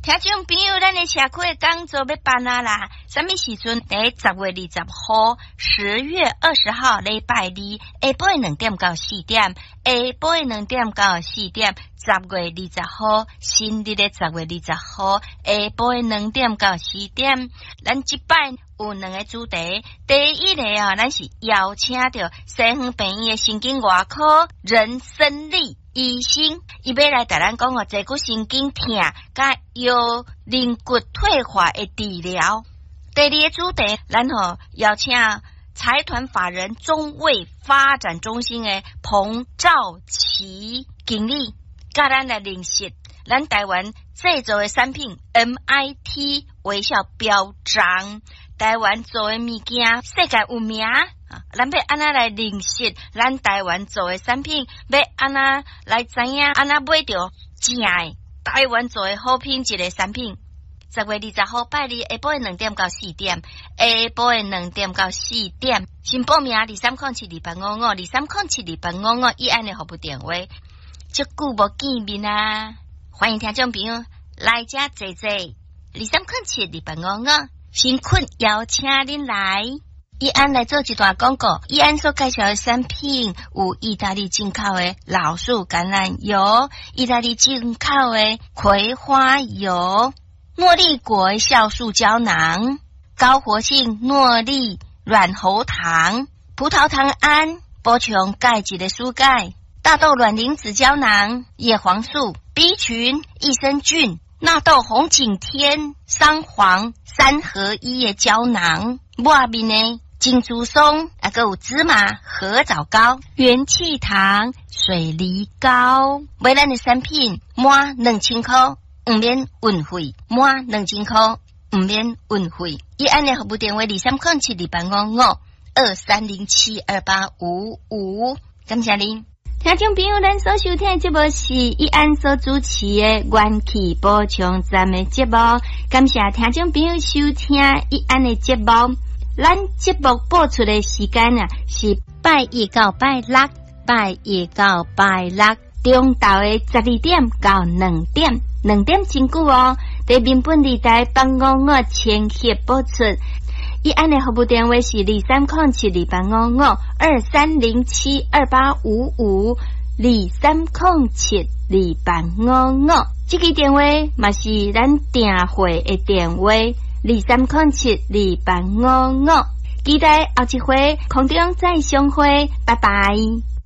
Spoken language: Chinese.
听众朋友，咱的社会工作要办啊啦！什么时阵？在10月20号，10月20号，礼拜二，下晡2点到4点，下晡2点到4点。10月20号，新历的10月20号，下晡2点到4点。咱这摆有2个主题，第一个咱是邀请到西方病院的神经外科人生理医生，伊要来甲咱讲坐骨神经痛甲腰韧骨退化的治疗。第二个主题，咱邀请财团法人中卫发展中心的彭兆琪经理，甲咱来认识咱台湾制造的产品 MIT 微笑标章，台湾做的物件世界有名。咱要安那来认识咱台湾做的产品，要安那来知影安那买到正的台湾做的好品质的产品。10月20号拜二下晡2点到4点，下晡2点到4点。先报名2307285523072855以安的服务电话。足久无见面啊！欢迎听众朋友来遮坐坐，23072855新困邀请恁来。义安来做一段广告，义安所介绍的产品有意大利进口的老树橄榄油、意大利进口的葵花油、诺丽果酵素胶囊、高活性诺丽软喉糖、葡萄糖胺补充钙质的蔬钙、大豆卵磷脂胶囊、叶黄素、B 群、益生菌、纳豆红景天、桑黄3合1的胶囊，外面呢金珠松，还有芝麻合枣膏、元气糖、水梨膏。买咱的产品满2000块不免运费，满2000块不免运费。以安的服务电话23072855，感谢您。听众朋友，咱所收听的节目是以安所主持的元气补充站的节目，感谢听众朋友收听以安的节目。咱节目播出的时间是拜一到拜六，中昼的12点到2点，2点真久哦。在民本地台855千赫播出。以安的服务电话是2307285523072855，这个电话嘛是咱订货的电话23072855，期待后一回空中再相会，拜拜。